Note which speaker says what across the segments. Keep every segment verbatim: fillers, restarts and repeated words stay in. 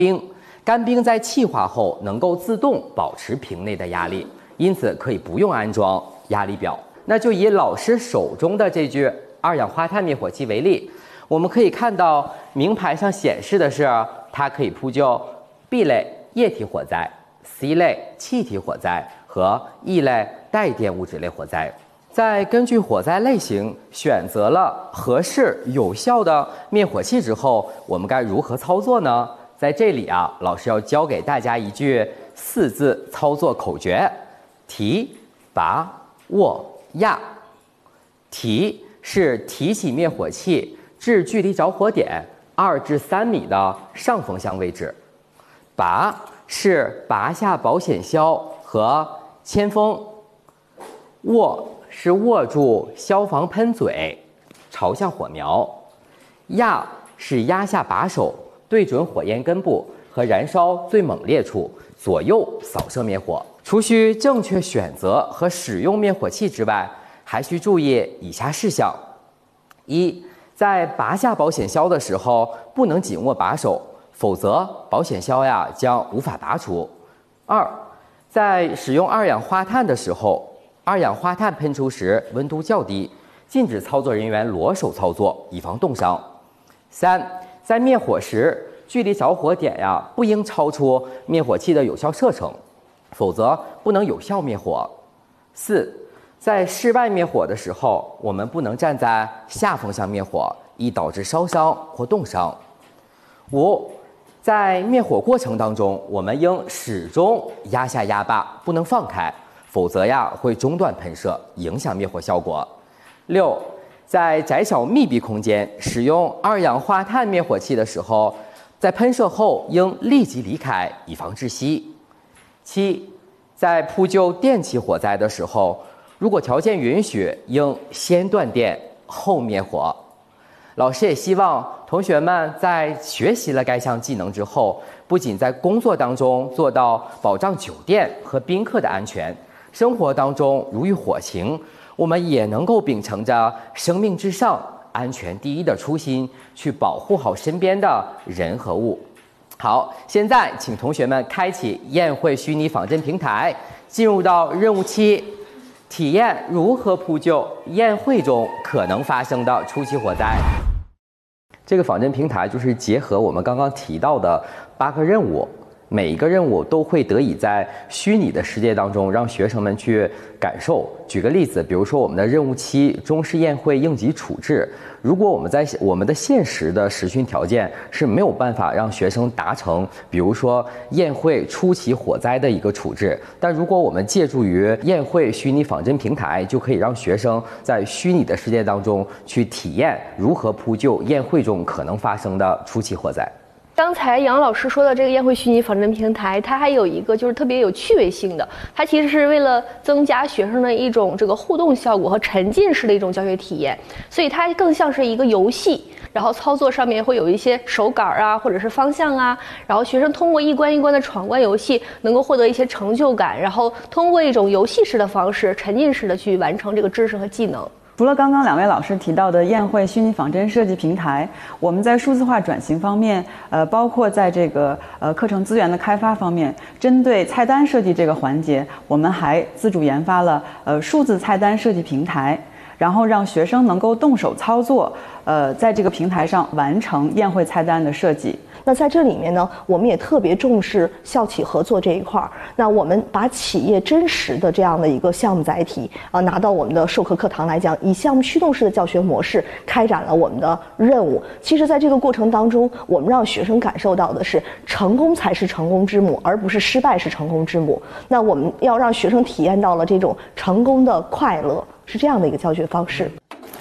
Speaker 1: 冰。干冰在气化后能够自动保持瓶内的压力，因此可以不用安装压力表。那就以老师手中的这具二氧化碳灭火器为例，我们可以看到名牌上显示的是它可以扑救 B 类液体火灾、C 类气体火灾和 E 类带电物质类火灾。在根据火灾类型选择了合适有效的灭火器之后，我们该如何操作呢？在这里啊，老师要教给大家一句四字操作口诀：提、拔、握、压。提是提起灭火器至距离着火点二至三米的上风向位置；拔是拔下保险销和铅封；握是握住消防喷嘴，朝向火苗；压是压下把手，对准火焰根部和燃烧最猛烈处，左右扫射灭火。除需正确选择和使用灭火器之外，还需注意以下事项：一，在拔下保险销的时候，不能紧握把手，否则保险销呀将无法拔出。二，在使用二氧化碳的时候，二氧化碳喷出时温度较低，禁止操作人员裸手操作，以防冻伤。三，在灭火时，距离着火点呀不应超出灭火器的有效射程，否则不能有效灭火。四，在室外灭火的时候，我们不能站在下风向灭火，易导致烧伤或冻伤。五，在灭火过程当中，我们应始终压下压把，不能放开，否则呀会中断喷射，影响灭火效果。六，在窄小密闭空间使用二氧化碳灭火器的时候，在喷射后应立即离开，以防窒息。七，在扑救电气火灾的时候，如果条件允许，应先断电后灭火。老师也希望同学们在学习了该项技能之后，不仅在工作当中做到保障酒店和宾客的安全，生活当中如遇火情，我们也能够秉承着生命至上、安全第一的初心，去保护好身边的人和物。好，现在请同学们开启宴会虚拟仿真平台，进入到任务七，体验如何扑救宴会中可能发生的初期火灾。这个仿真平台就是结合我们刚刚提到的八个任务，每一个任务都会得以在虚拟的世界当中让学生们去感受。举个例子，比如说我们的任务七，中式宴会应急处置。如果我们在我们的现实的实训条件是没有办法让学生达成，比如说宴会初期火灾的一个处置，但如果我们借助于宴会虚拟仿真平台，就可以让学生在虚拟的世界当中去体验如何扑救宴会中可能发生的初期火灾。
Speaker 2: 刚才杨老师说的这个宴会虚拟仿真平台，它还有一个就是特别有趣味性的，它其实是为了增加学生的一种这个互动效果和沉浸式的一种教学体验，所以它更像是一个游戏，然后操作上面会有一些手杆啊，或者是方向啊，然后学生通过一关一关的闯关游戏，能够获得一些成就感，然后通过一种游戏式的方式，沉浸式的去完成这个知识和技能。
Speaker 3: 除了刚刚两位老师提到的宴会虚拟仿真设计平台，我们在数字化转型方面，呃，包括在这个呃课程资源的开发方面，针对菜单设计这个环节，我们还自主研发了呃数字菜单设计平台，然后让学生能够动手操作，呃，在这个平台上完成宴会菜单的设计。
Speaker 4: 那在这里面呢，我们也特别重视校企合作这一块儿。那我们把企业真实的这样的一个项目载体啊、呃，拿到我们的授课课堂来讲，以项目驱动式的教学模式开展了我们的任务。其实，在这个过程当中，我们让学生感受到的是，成功才是成功之母，而不是失败是成功之母。那我们要让学生体验到了这种成功的快乐，是这样的一个教学方式。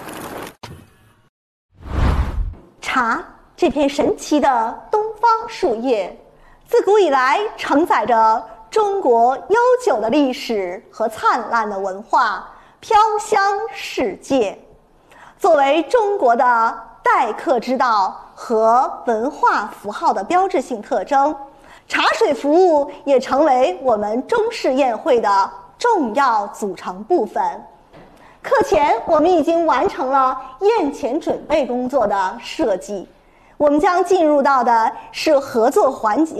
Speaker 5: 茶。这片神奇的东方树叶，自古以来承载着中国悠久的历史和灿烂的文化，飘香世界。作为中国的待客之道和文化符号的标志性特征，茶水服务也成为我们中式宴会的重要组成部分。课前，我们已经完成了宴前准备工作的设计。 我们将进入到的是合作环节。